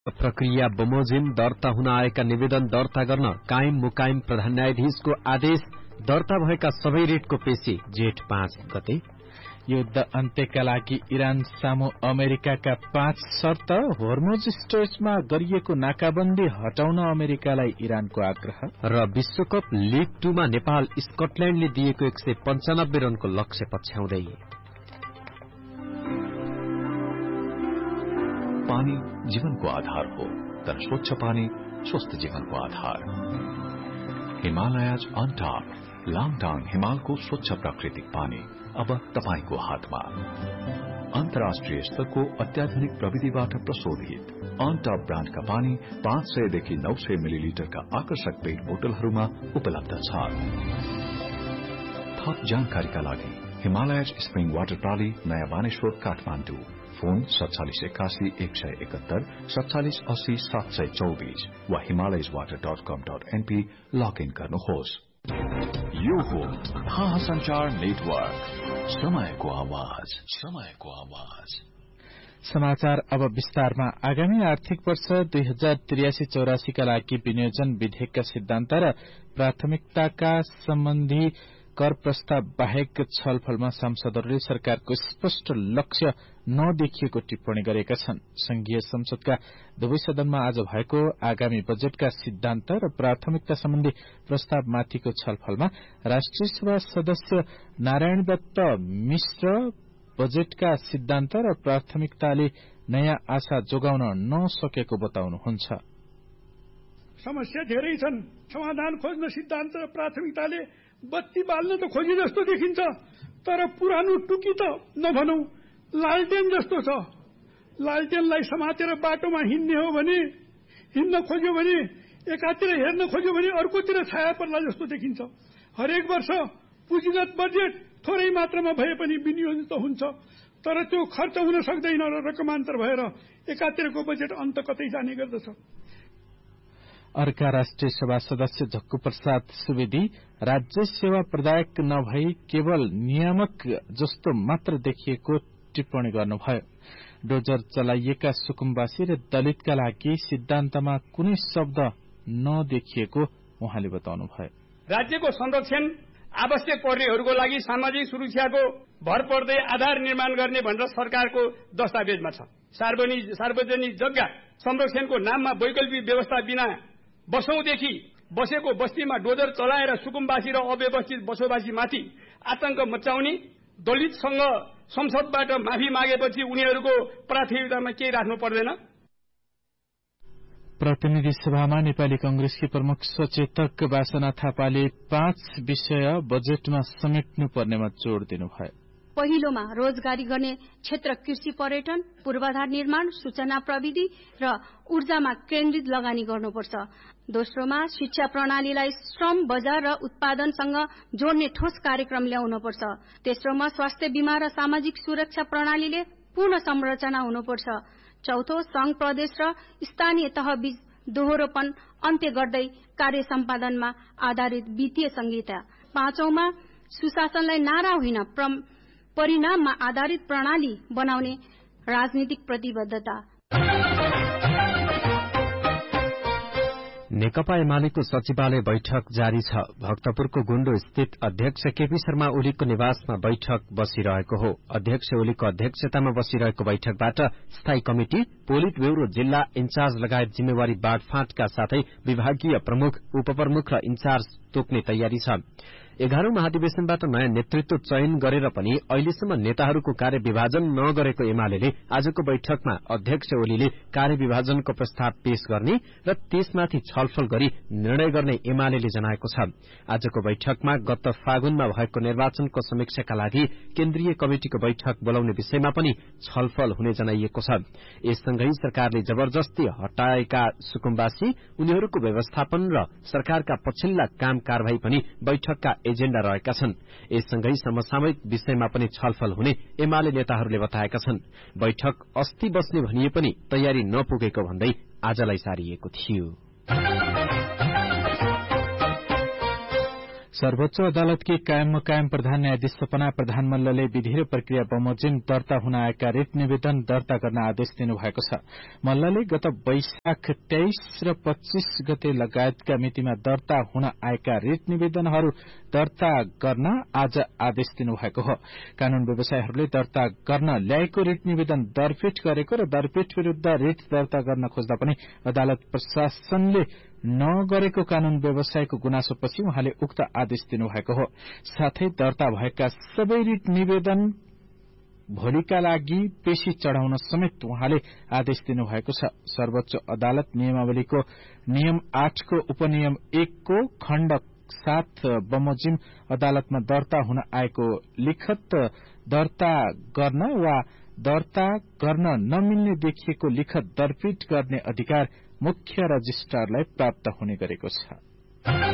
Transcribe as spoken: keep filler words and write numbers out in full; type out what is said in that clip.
प्रक्रिया बमोजिम दर्ता हुन आएका निवेदन दर्ता गर्न कायम मुकायम प्रधान न्यायाधीशको आदेश। दर्ता भएका सबै रेटको पेशी जेठ पाँच गते। युद्ध अन्त्यका लागि इरान सामु अमेरिकाका पाँच शर्त। होर्मुज स्ट्रेटमा गरिएको नाकाबन्दी हटाउन अमेरिकालाई इरानको आग्रह। र विश्वकप लीग टूमा नेपाल स्कटल्याण्डले दिएको एक सय पञ्चानब्बे रनको लक्ष्य पछ्याउँदै। पानी जीवनको आधार हो, तर स्वच्छ पानी स्वस्थ जीवनको आधार। हिमालयज अन टप लाङटाङ हिमालको स्वच्छ प्राकृतिक पानी अब तपाईको हातमा। अन्तर्राष्ट्रिय स्तरको अत्याधुनिक प्रविधिबाट प्रशोधित अन टप ब्रान्डका पानी पाँच सय देखि नौ सय मिलिलिटरका आकर्षक पेट बोतलहरूमा उपलब्ध छ। थप जानकारीका लागि हिमालयज स्प्रिङ वाटर प्रणाली नयाँ बानेश्वर काठमाडौँ। फोन सत्तालिस एकासी एक सय एकहत्तर सत्तालिस अस्सी सात सय चौबीस वा हिमालयज वाटर डट कम डट एनपी लगइन गर्नुहोस्। यो हो महासञ्चार नेटवर्क, समयको आवाज, समयको आवाज। समाचार अब विस्तारमा। आगामी आर्थिक वर्ष दुई हजार त्रियासी चौरासीका लागि विनियोजन विधेयकका सिद्धान्त र प्राथमिकताका सम्बन्धी कर प्रस्ताव बाहेक छलफलमा सांसदहरूले सरकारको स्पष्ट लक्ष्य नदेखिएको टिप्पणी गरेका छन्। संघीय संसदका दुवै सदनमा आज भएको आगामी बजेटका सिद्धान्त र प्राथमिकता सम्बन्धी प्रस्तावमाथिको छलफलमा राष्ट्रिय सभा सदस्य नारायण दत्त मिश्र बजेटका सिद्धान्त र प्राथमिकताले नयाँ आशा जोगाउन नसकेको बताउनुहुन्छ। समस्या धेरै छन्, समाधान खोज्न सिद्धान्त र प्राथमिकताले बत्ती बाल्न त खोजे जस्तो देखिन्छ, तर पुरानो टुकी त नभनौ, लालटेन जस्तो छ। लालटेनलाई समातेर बाटोमा हिँड्ने हो भने, हिँड्न खोज्यो भने, एकातिर हेर्न खोज्यो भने अर्कोतिर छाया पर्ला जस्तो देखिन्छ। हरेक वर्ष पुँजीगत बजेट थोरै मात्रामा भए पनि विनियोजन त हुन्छ, तर त्यो खर्च हुन सक्दैन र रकमान्तर भएर एकातिरको बजेट अन्त कतै जाने गर्दछ। अर्का राष्ट्रिय सभा सदस्य झक्कु प्रसाद सुवेदी राज्य सेवा प्रदायक नभई केवल नियामक जस्तो मात्र देखिएको टिप्पणी गर्नुभयो। डोजर चलाइएका सुकुम्बासी र दलितका लागि सिद्धान्तमा कुनै शब्द नदेखिएको उहाँले बताउनुभयो। राज्यको संरक्षण आवश्यक पर्नेहरूको लागि सामाजिक सुरक्षाको भर पर्दै आधार निर्माण गर्ने भनेर सरकारको दस्तावेजमा छ। सार्वजनिक सार्वजनिक जग्गा संरक्षणको नाममा वैकल्पिक व्यवस्था बिना वर्षौंदेखि बसेको बस्तीमा डोजर चलाएर सुकुम्बासी र अव्यवस्थित बसोबासीमाथि आतंक मचाउने, दलितसँग संसदबाट माफी मागेपछि उनीहरूको प्राथमिकतामा केही राख्नु पर्दैन। प्रतिनिधि सभामा नेपाली कंग्रेसकी प्रमुख सचेतक वासना थापाले पाँच विषय बजेटमा समेट्नु पर्नेमा जोड़ दिनुभयो। पहिलोमा रोजगारी गर्ने क्षेत्र कृषि पर्यटन, पूर्वाधार निर्माण, सूचना प्रविधि र ऊर्जामा केन्द्रित लगानी गर्नुपर्छ। दोस्रोमा शिक्षा प्रणालीलाई श्रम बजार र उत्पादनसँग जोड्ने ठोस कार्यक्रम ल्याउनुपर्छ। तेस्रोमा स्वास्थ्य बीमा र सामाजिक सुरक्षा प्रणालीले पूर्ण संरचना हुनुपर्छ। चौथो संघ प्रदेश र स्थानीय तह बीच दोहोरोपन अन्त्य गर्दै कार्य सम्पादनमा आधारित वित्तीय संहिता। पाँचौंमा सुशासनलाई नारा होइन परिणाममा आधारित प्रणाली बनाउने राजनीतिक प्रतिबद्धता। नेकपा एमालेको सचिवालय बैठक जारी छ। भक्तपुरको गुण्डो स्थित अध्यक्ष केपी शर्मा ओलीको निवासमा बैठक बसिरहेको हो। अध्यक्ष ओलीको अध्यक्षतामा बसिरहेको बैठकबाट स्थायी कमिटी, पोलिट ब्यूरो, जिल्ला इन्चार्ज लगायत जिम्मेवारी बाँडफाँटका साथै विभागीय प्रमुख, उपप्रमुख र इन्चार्ज तोक्ने तयारी छ। एघारौं महाधिवेशनबाट नयाँ नेतृत्व चयन गरेर पनि अहिलेसम्म नेताहरूको कार्य विभाजन नगरेको एमाले आजको बैठकमा अध्यक्ष ओलीले कार्य विभाजनको प्रस्ताव पेश गर्ने र त्यसमाथि छलफल गरी निर्णय गर्ने एमाले जनाएको छ। आजको बैठकमा गत फागुनमा भएको निर्वाचनको समीक्षाका लागि केन्द्रीय कमिटिको बैठक बोलाउने विषयमा पनि छलफल हुने जनाइएको छ। यससँगै सरकारले जबरजस्ती हटाएका सुकुम्बासी, उनीहरूको व्यवस्थापन र सरकारका पछिल्ला काम कारवाही पनि बैठकका एजेण्डा रहेका छन्। यससँगै समसामयिक विषयमा पनि छलफल हुने एमाले नेताहरूले बताएका छन्। बैठक अस्ति बस्ने भनिए पनि तयारी नपुगेको भन्दै आजलाई सारिएको थियो। सर्वोच्च अदालतकी कायम कायम प्रधान न्यायाधीश सपना प्रधान मल्लले विधि र प्रक्रिया बमोजिम दर्ता हुन आएका रिट निवेदन दर्ता गर्न आदेश दिनुभएको छ। मल्लले गत वैशाख तेइस र पच्चीस गते लगायतका मितिमा दर्ता हुन आएका रिट निवेदनहरू दर्ता गर्न आज आदेश दिनुभएको हो। कानून व्यवसायीहरूले दर्ता गर्न ल्याएको रिट निवेदन दरपीट गरेको र दरपीट विरूद्ध रिट दर्ता गर्न खोज्दा पनि अदालत प्रशासनले नगरेको कानून व्यवसायको गुनासोपछि उहाँले उक्त आदेश दिनुभएको हो। साथै दर्ता भएका सबै रिट निवेदन भोलिका लागि पेशी चढ़ाउन समेत उहाँले आदेश दिनुभएको छ। सर्वोच्च अदालत नियमावलीको नियम आठको उपनियम एकको खण्ड सात बमोजिम अदालतमा दर्ता हुन आएको लिखत दर्ता गर्न वा दर्ता गर्न नमिल्ने देखिएको लिखत दरपीट गर्ने अधिकार मुख्य रजिस्ट्रारलाई प्राप्त हुने गरेको छ।